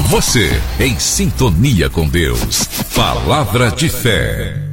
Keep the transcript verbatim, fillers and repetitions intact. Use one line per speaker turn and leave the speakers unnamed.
Você em sintonia com Deus. Palavra de fé.